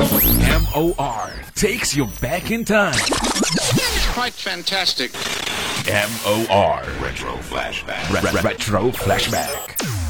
MOR takes you back in time. It's quite fantastic. MOR Retro Flashback. Retro Flashback.